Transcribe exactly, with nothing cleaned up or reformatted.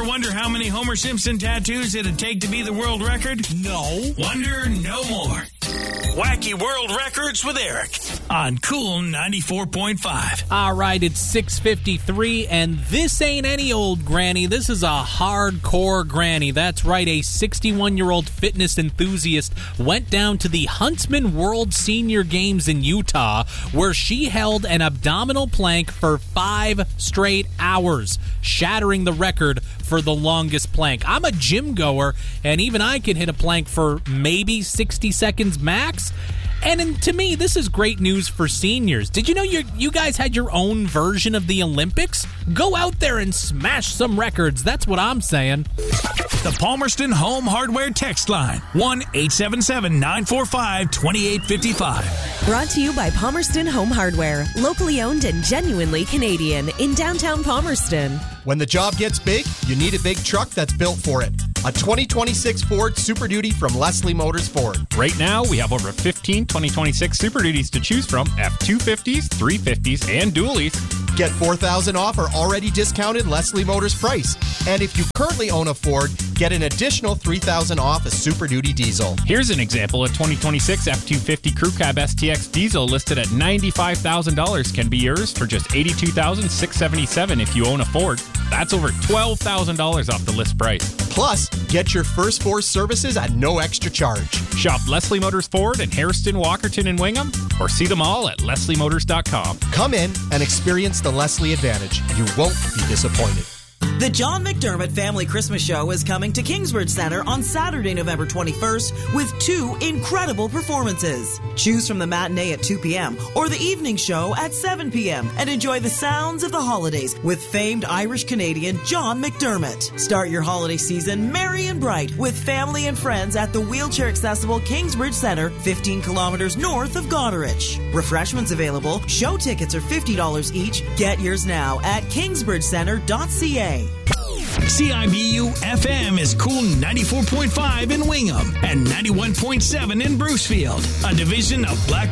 Ever wonder how many Homer Simpson tattoos it'd take to be the world record? No. Wonder no more. Wacky World Records with Eric on Cool ninety-four point five. All right, it's six fifty-three, and this ain't any old granny. This is a hardcore granny. That's right, a sixty-one-year-old fitness enthusiast went down to the Huntsman World Senior Games in Utah, where she held an abdominal plank for five straight hours, shattering the record for the longest plank. I'm a gym goer, and even I can hit a plank for maybe sixty seconds max. And, and to me, this is great news for seniors. Did you know you you guys had your own version of the Olympics? Go out there and smash some records. That's what I'm saying. The Palmerston Home Hardware text line, one eight seven seven, nine four five, two eight five five. Brought to you by Palmerston Home Hardware, locally owned and genuinely Canadian in downtown Palmerston. When the job gets big, you need a big truck that's built for it. A twenty twenty-six Ford Super Duty from Leslie Motors Ford. Right now, we have over fifteen twenty twenty-six Super Duties to choose from, F two fifties, three fifties, and dualies. Get four thousand dollars off our already discounted Leslie Motors price. And if you currently own a Ford, get an additional three thousand dollars off a Super Duty diesel. Here's an example. A twenty twenty-six F two fifty Crew Cab S T X diesel listed at ninety-five thousand dollars can be yours for just eighty-two thousand six hundred seventy-seven dollars if you own a Ford. That's over twelve thousand dollars off the list price. Plus, get your first Ford services at no extra charge. Shop Leslie Motors Ford in Hairston, Walkerton, and Wingham, or see them all at leslie motors dot com. Come in and experience the Leslie advantage. You won't be disappointed. The John McDermott Family Christmas Show is coming to Kingsbridge Center on Saturday, November twenty-first with two incredible performances. Choose from the matinee at two p.m. or the evening show at seven p.m. and enjoy the sounds of the holidays with famed Irish-Canadian John McDermott. Start your holiday season merry and bright with family and friends at the wheelchair-accessible Kingsbridge Center, fifteen kilometers north of Goderich. Refreshments available. Show tickets are fifty dollars each. Get yours now at kingsbridge center dot c a. C I B U F M is Cool ninety-four point five in Wingham and ninety-one point seven in Brucefield, a division of Black